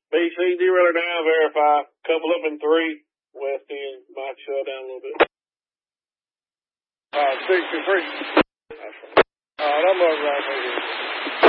BC, derailer down, verify. Couple up in 3. West end might shut down a little bit. 63. That's right. I'm over right here.